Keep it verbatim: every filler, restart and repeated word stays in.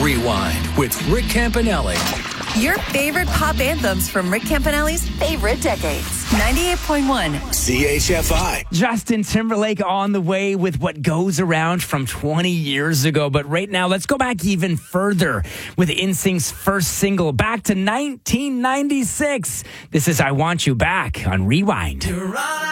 Rewind with Rick Campanelli. Your favorite pop anthems from Rick Campanelli's favorite decades. ninety-eight point one C H F I. Justin Timberlake on the way with What Goes Around from twenty years ago. But right now, let's go back even further with N Sync's first single, back to nineteen ninety-six. This is I Want You Back on Rewind.